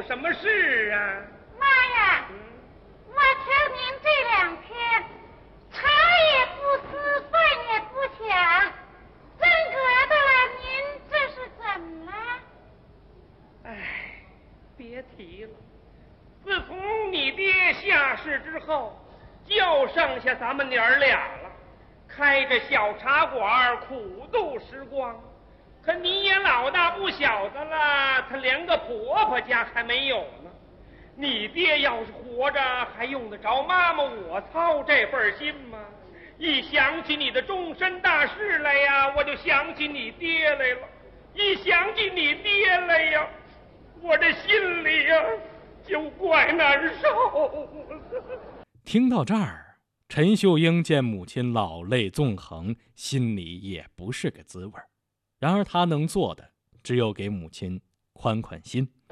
什么事啊？ 妈呀，我瞧您这2天茶也不思，饭也不想，真格的了，您这是怎么了？ 哎，别提了，自从你爹下世之后，就剩下咱们娘儿俩了，开着小茶馆苦度时光。可你也老大不小的了，他连个婆婆家还没有呢。你爹要是活着，还用得着妈妈我操这份心吗？一想起你的终身大事来呀，我就想起你爹来了；一想起你爹来呀，我这心里呀就怪难受。 听到这儿，陈秀英见母亲老泪纵横，心里也不是个滋味。然而他能做的只有给母亲宽宽心。